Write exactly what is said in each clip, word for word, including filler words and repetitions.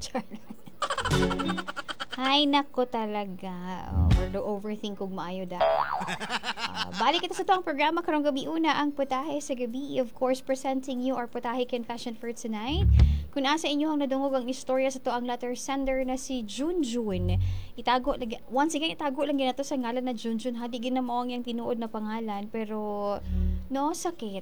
Ay, nako talaga. Oh, do overthink kog maayo da. Uh, balik kita sa itong programa karong gabi una ang Putahe sa Gabi. Of course, presenting you our Putahe Confession for tonight. Kung asa inyo ang nadungog ang istorya sa to ang letter sender na si Junjun. Itago lagi once again itago lang ginato sa ngalan na Junjun. Hadi gid na mao ang yang tinuod na pangalan pero no sakit.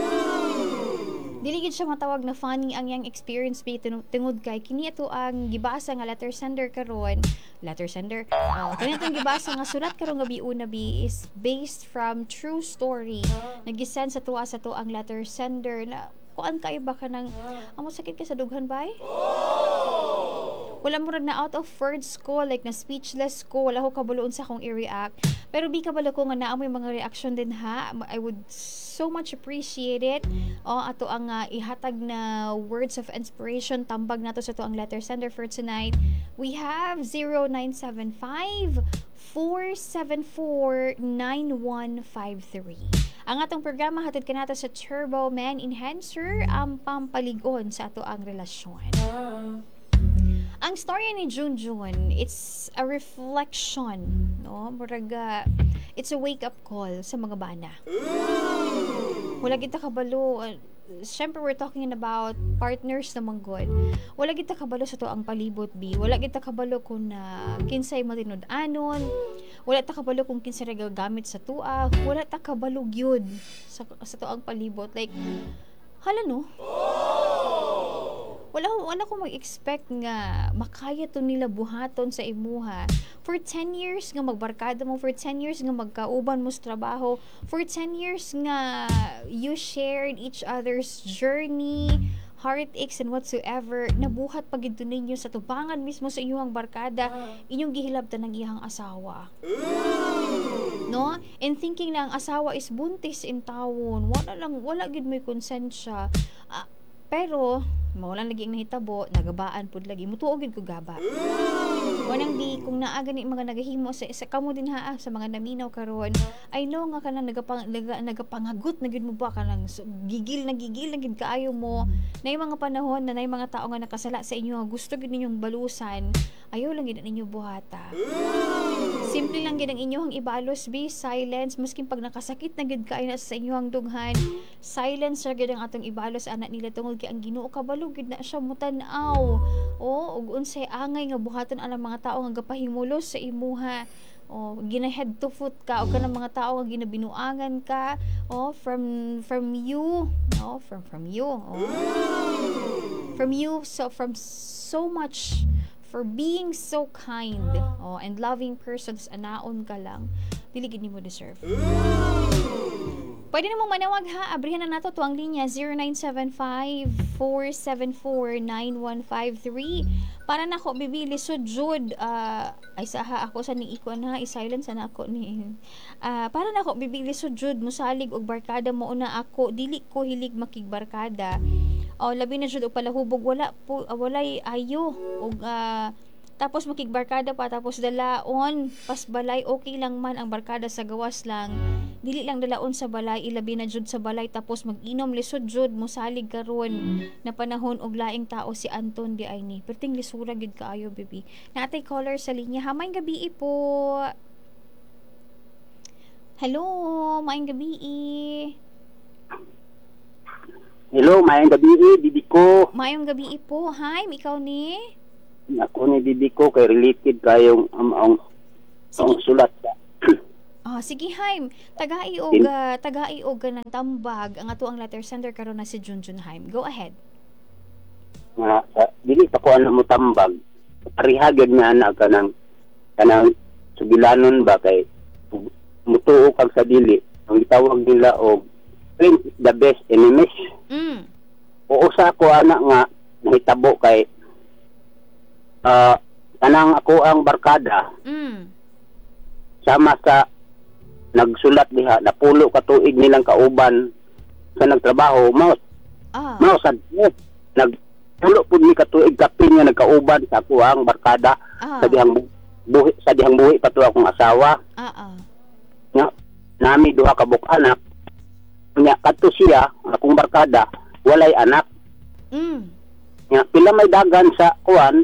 Dili gid siya matawag na funny ang yang experience bi tungod kay kini ato ang gibasa nga letter sender karon. Letter sender. Uh, kani atong gibasa nga sulat karong gabi una bi is based from true story. Nagisend sa tuwa sa to ang letter sender na kuan kay ba ka nang amo sakit ka sa dughan bay? Wala mo rin na out of words ko, like na speechless ko, wala ko kabuloon sa akong i-react. Pero bi kabalo ko nga naamoy mga reaction din ha. I would so much appreciate it. O ato ang uh, ihatag na words of inspiration tambag nato sa to ang letter sender for tonight. We have zero nine seven five four seven four nine one five three. Ang atong programa hatod kanata sa Turbo Man Enhancer ang pampaligon sa ato ang relasyon. Ang storya ni Junjun, it's a reflection, no? Muraga, it's a wake-up call sa mga bana. Wala kita kabalo, uh, syempre we're talking about partners naman good. Wala kita kabalo sa to ang palibot bi. Wala kita kabalo kung na uh, kinsay matinud-anon. Wala ta kabalo kung kinsay nagagamit sa tua. Wala ta kabalo gyud sa sa to ang palibot. Like, hala no? Wala, wala ko mag-expect nga makaya to nila buhaton sa imuha. For ten years nga magbarkada mo, for ten years nga magkauban mo sa trabaho, for ten years nga you shared each other's journey, heartaches and whatsoever, nabuhat pagid to ninyo sa tubangan mismo sa inyong barkada, inyong gihilabtan ng iyang asawa. No? And thinking na ang asawa is buntis in tawon, wala lang, wala gid may konsensya. Uh, pero, mawala lagi ang nahitabo, nagabaan pud lagi, mutuogid ko gaba. Wanang di, kung naaga ni mga nagahimo sa, sa kamo din ha, sa mga naminaw karon, I know nga ka nang nagapang, naga, nagapangagot na gid mo ba ka nang so, gigil na gigil na gid kaayo mo, na yung mga panahon na na yung mga tao nga nakasala sa inyo, gusto gid ninyong balusan, ayaw lang gid ninyo buhata. Simple lang gid ang inyong ibalos, be silence, maskin pag nakasakit na gid kaayo na sa inyong dughan, silence ra gid ang atong ibalos anak nila tungod kay ang Ginoo kabalo gid na siya mutan-aw. O ug unsay angay nga buhaton ang mga tao nga gapahimulos sa imuha. O gina-head to foot ka o kanang mga tao nga ginabinuangan ka o from from you, no, from from you. O. From you so from so much for being so kind oh, and loving persons anaon ka lang dili gid nimo deserve. Pwede na mo manawag ha, abrihan na nato tuang linya zero nine seven five four seven four nine one five three para nako bibili so Jude uh, ay saha ako sa ni ikon ha, i-silence na ako ni uh, para nako bibili so Jude musalig og barkada mo una ako dili ko hilig makigbarkada. O labi na jud og palahubog wala po uh, walay ayo og uh, tapos makigbarkada pa tapos dalaon pas balay okay lang man ang barkada sa gawas lang dili lang dalaon sa balay ilabi na jud sa balay tapos mag-inom lisod jud mosalig karon na panahon og laing tao si Anton di ay ni perting lisura gid kaayo baby natay caller sa linya ha maayong gabi po. Hello maayong gabi. Hello maayong gabi bibi ko. Maayong gabi po. Hi ikaw ni ako ni bibi ko kay related kayong um, ang ang sulat. Ah, sige Haim, tagai og uh, tagai og ng tambag ang ato ang letter sender karon na si Junjun Haim. Go ahead. Nga uh, dili pa ko ana mo tambag. Parihagad nga ana kanang kanang sugilanon ba kay mutuo kag sa dili. Ang gitawag nila og friends is the best enemies. Mm. Oo sa ko ana nga nahitabo kay uh, kanang ako ang barkada. Mm. Sama sa nagsulat diha napulo ka tuig nilang kauban sa nagtrabaho mao ah. mao sad yes. Nagpulo pud ni ka tuig kapin nga nagkauban sa ako ang barkada ah. sa dihang buhi sa dihang buhi pato akong asawa ah ah nya nami duha ka buk-anak nya kadto siya akong barkada walay anak mm. nya pila may dagan sa kuan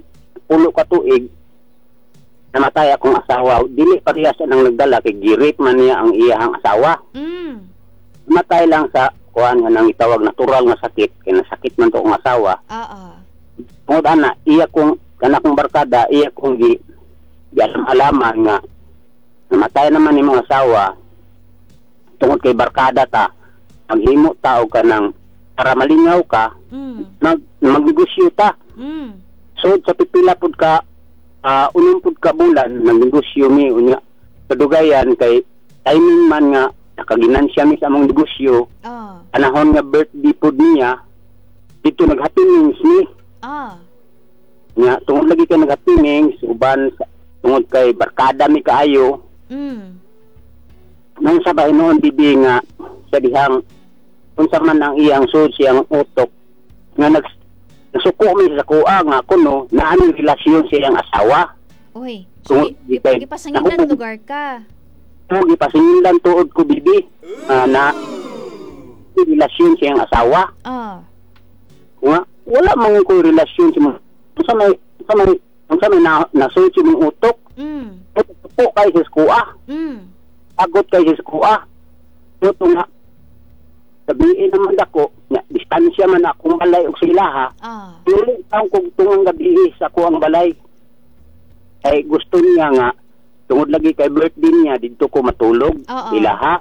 pulo ka tuig namatay akong asawa, dili parehas nang nagdala kay girip man niya ang iyang asawa. Mm. Namatay lang sa kuan nga nang itawag natural nga sakit kay nasakit man to ang asawa. Oo. Tungod ana iya kong kana kong barkada, iya kong gi di alam-alaman nga namatay naman ni mga asawa tungod kay barkada ta maghimo tao ka ng para malingaw ka Mm. mag magnegosyo ta. Mm. So sa pipila pud ka uh, unom pud ka bulan nagnegosyo mi unya kadugayan kay timing man nga nakaginansya mi sa among negosyo. Ah. Panahon nga birthday pud niya dito naghappinings ni Ah. nga tungod lagi kay naghappinings uban sa- tungod kay barkada mi kaayo Mm. nang sabay noon bibi nga sa dihang unsa man ang iyang sud siyang utok nga nag nasuko mi sa kuha nga kuno na anong relasyon sa iyang asawa. Uy. So, Tungod gi- di kay- gipasangilan Ako- lugar ka. So gipasingilan tuod ko bibi ah, na relasyon sa iyang asawa. Ah. Nga wala man ko relasyon sa mga sa may sa may sa may na, nasud sa mong utok. Mm. Utok kay sa kuha. Mm. Agot kay sa kuha. Ito nga sabihin naman ako nga distansya man akong balay og sila ha. Ah. Dili taong kung tungang gabi sa kuang balay. Ay gusto niya nga tungod lagi kay birthday niya dito ko matulog. Oo. Ilaha.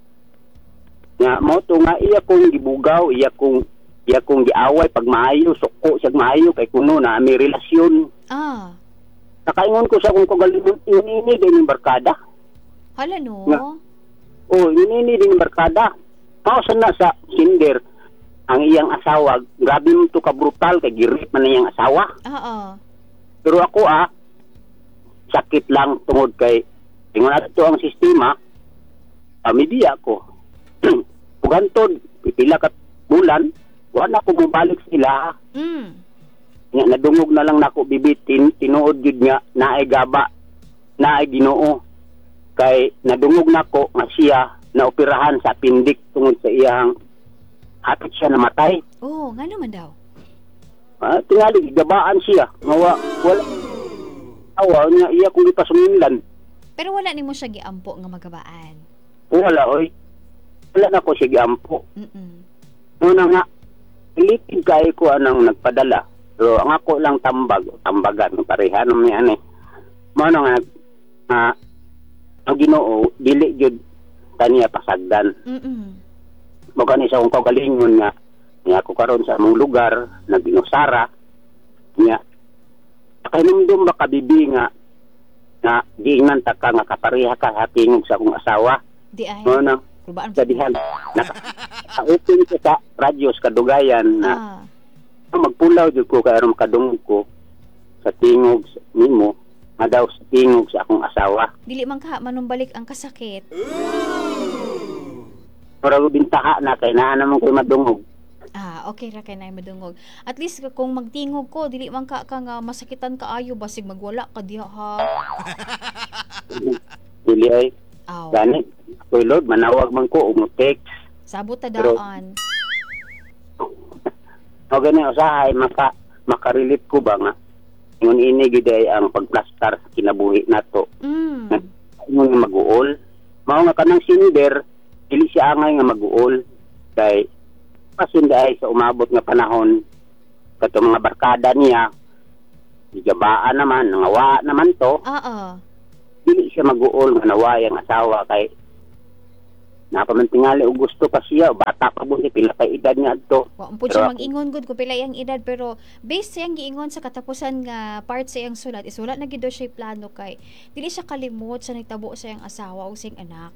Nga mo to nga iya kong gibugaw, iya kong iya kong giaway pag maayo, suko siya maayo kay kuno na may relasyon. Ah. Nakaingon ko sa kung kagalingon ini din yung barkada. Hala no. Nga. Oh, ini din yung barkada. Pausan na sa kinder ang iyang asawa, grabe mo to ka brutal kay girip man na iyang asawa. Oo. Pero ako ah, sakit lang tungod kay ingon ato ang sistema, pamidiya ko. Ugantod, pipila ka bulan, wala ko mabalik sila. Mm. Nga nadungog na lang nako bibitin, tinuod jud nga naay gaba, naay Ginoo. Kay nadungog nako nga siya naoperahan sa appendix tungod sa iyang hapit siya namatay. Oh, nga naman daw. Ah, tingali gabaan siya. Nga wa, wala awa niya iya kung ipasumilan. Pero wala nimo siya giampo nga magabaan. Wala oy. Wala na ko siya giampo. Mm. Una nga, ilipid kayo ko anang nagpadala. Pero ang ako lang tambag, tambagan, pareha naman yan eh. Mano nga, uh, ang Ginoo, dili jud taniya pasagdan. Mm. Baka ni sa kong kagalingon nga, nga ako karon sa among lugar, nagbinosara, nga, pakinumdum ba kabibi nga, nga, diingnan ta ka nga kapareha ka sa tingog sa akong asawa. Di ay. Mano, Rubaan sa dihan, naka-open ko sa radyos kadugayan na, Ah. magpulaw jud ko kay aron makadungog ko sa tingog sa nimo nga daw sa tingog sa akong asawa. Dili man ka manumbalik ang kasakit. Pero bintaha na kay naa naman koy madungog. Ah, okay ra kay nay madungog. At least kung magtingog ko, dili man ka ka nga masakitan kaayo basig magwala ka diha ha. Dili ay Aw. gani koy Lord manawag man ko og mo text. Sabot ta Pero- daan. O gani usahay maka makarelate ko ba nga ingon ini gid ay ang pagplastar sa kinabuhi nato. Mm. Ingon nga mag-uol. Mao nga kanang sinder dili siya angay nga mag-uol kay pasin ay sa umabot nga panahon kato mga barkada niya gigabaan naman nangawa naman to Oo. dili siya mag-uol nga naway ang asawa kay napamantingali og gusto pa siya bata pa buhi pila kay edad niya adto. Wa mo siya mag-ingon gud ko pila iyang edad pero based sa iyang giingon sa katapusan nga part sa iyang sulat is wala na gid daw siya plano kay dili siya kalimot sa nagtabo sa iyang asawa o sa iyang anak.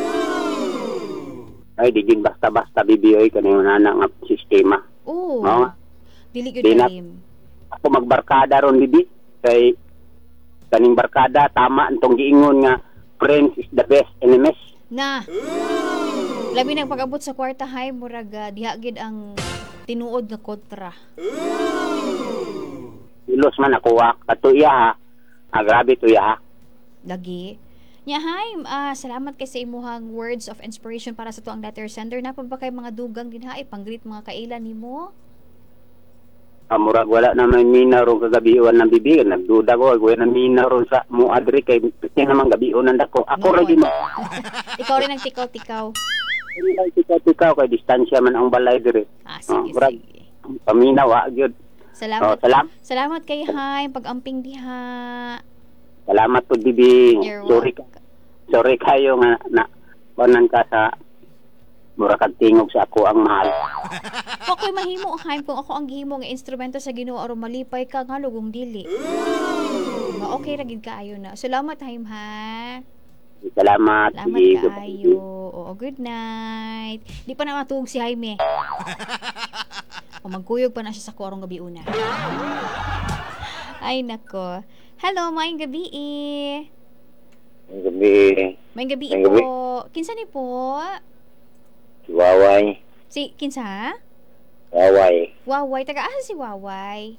Ay di gid basta-basta bibiyoy kanang nana nga sistema. Oo. Oo. Dili gud Di na- kalim. Ako magbarkada ron bibi kay kaning barkada tama antong giingon nga friends is the best enemies. Na. Labi nang pag-abot sa kwarta hay murag uh, diha gid ang tinuod nga kontra. Ilos man ako wa kato iya ha. Ah, grabe to iya ha. Lagi. Nya hay, ah, salamat kay sa imuhang words of inspiration para sa tuang letter sender. Napa ba kay mga dugang din hay pang-greet mga kailan nimo? Ah, murag wala na may mina ron kagabiwan ng bibigan. Nagduda ko, wala na mina ron sa mo adri kay kasi naman gabion nang dako. Ako ra Noon. gid mo. Ikaw rin nagtikaw-tikaw. Tikaw kay distansya man ang balay dire. Ah, Ah, sige, murag sige. pamina wa gyud. Oh, Salamat. salam. Salamat kay Haim pag-amping diha. Salamat po bibi. You're Sorry ka. welcome. Sorry kayo nga na banan ka sa mura kag tingog sa ako ang mahal. Kung ako'y mahimo, Haim, kung ako ang gihimo nga instrumento sa Ginoo aron malipay ka nga lugong dili. Ma okay ra gid kaayo na. Salamat, Haim, ha. Salamat. Salamat Sige, kaayo. Oo, good night. Di pa na matulog si Jaime. O magkuyog pa na siya sa kwarong gabi una. Ay nako. Hello, maayong gabi eh. Ang gabi, Maayong gabi Maayong gabi. po. Kinsa ni po? si Waway. Si kinsa? Waway. Waway, taga asa si Waway?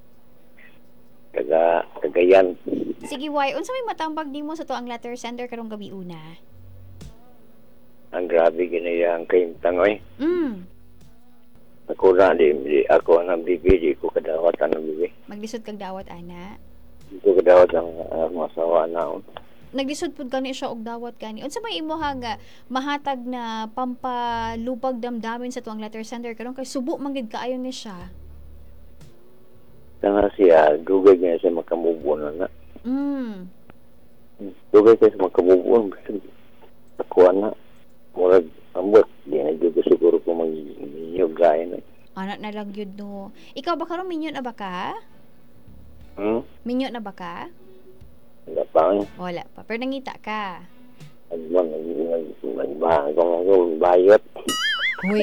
Taga, Cagayan. Sige, Way, unsa may matambag nimo sa to ang letter sender karong gabi una? Ang grabe ginayang kaintang oy. Mm. Ako na, di, di ako ang bibi, di ko kadawat ang bibi. Maglisod kag dawat ana. Di ko kadawat ang uh, masawa na. Naglisod pud gani siya og dawat gani. Unsa may imuha nga mahatag na pampalubag damdamin sa tuang letter sender karon kay subo man gid kaayo ni siya. Tanga siya, dugay niya siya makamubuan na. Mm. Dugay siya makamubuan. Ako na, murag ambot. Di na dugay siguro ko mag-inyog gaya na. Anak na lang yun no. Ikaw ba karon minyo na ba ka? Hmm? Minyo na ba ka? Wala pa nga. Wala pa. Pero nangita ka. Nagman, nagbahan ko nga ko, bayot. Hoy.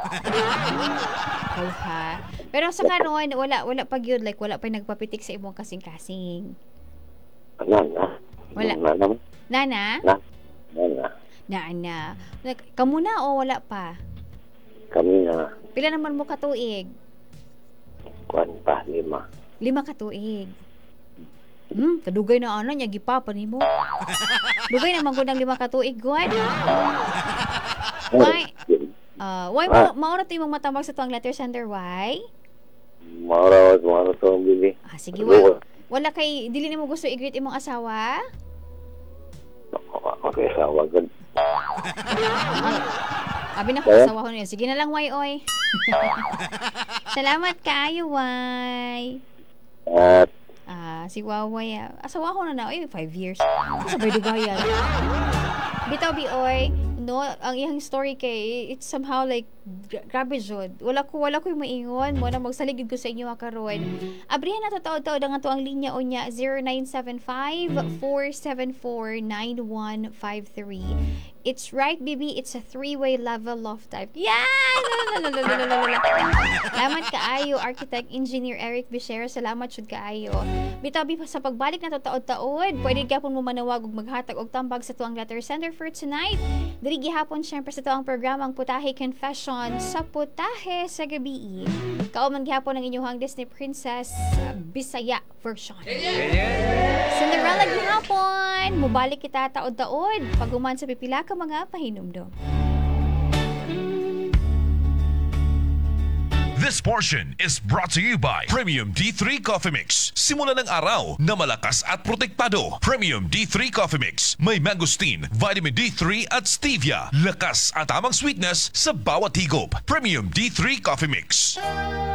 Hoy ha. Pero sa karon wala wala pa gyud like wala pa nagpapitik sa imong kasing-kasing. Ano na? Wala. Ano naman? Nana? Na? Ano na? Nana. Like, kamu na o wala pa? Kami na, Pila naman mo katuig? kuwan pa, lima. Lima katuig. Hmm, kadugay na ano niya gipapa nimo. Dugay naman gud ang lima katuig gud. Why? Uh, why mo maura to imong matambag sa tuang letter sender why? Maura, maura to ang bibi. Ah sige wala. Wala kay dili nimo gusto i-greet imong asawa? Okay, sa wagod. Abi na ko Eh? asawa ko niya. Sige na lang why oy. Salamat kaayo why. At, Ah, si Waway. ah. Asawa ko na na. Ay, five years. Sabay dugayan. Bitaw, Bioy. No, ang iyang story kay, it's somehow like, gra- grabe jud. Wala ko, wala ko yung maingon. Mo na magsaligid ko sa inyo karon. Abrihan na to tao-tao nga to ang linya o niya, zero nine seven five, four seven four, nine one five three. It's right, baby. It's a three-way level love type. Yeah! Salamat kaayo, Architect Engineer Eric Bichera. Salamat jud kaayo. Bitabi pa sa pagbalik na to taod-taod, pwede gyapon mo manawag ug maghatag og tambag sa tuang letter sender for tonight. Diri gihapon syempre sa tuang programang Putahe Confession sa Putahe sa Gabi. Kauman gihapon ang inyong Disney Princess uh, Bisaya version. Cinderella gihapon. Mubalik kita taod-taod paguman sa pipila ka mga pahinumdom. This portion is brought to you by Premium D three Coffee Mix. Simula ng araw na malakas at protektado. Premium D three Coffee Mix. May mangosteen, vitamin D three at stevia. Lakas at tamang sweetness sa bawat higop. Premium D three Coffee Mix.